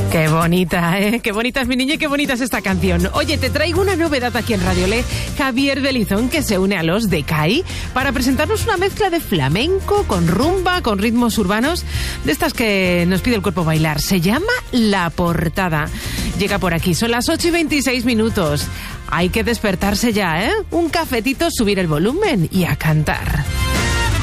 Qué bonita, ¿eh? Qué bonita es mi niña y qué bonita es esta canción. Oye, te traigo una novedad aquí en Radio Le. Javier Belizón, que se une a los de CAI para presentarnos una mezcla de flamenco con rumba, con ritmos urbanos, de estas que nos pide el cuerpo bailar. Se llama La Portada. Llega por aquí, son las 8:26. Hay que despertarse ya, ¿eh? Un cafetito, subir el volumen y a cantar.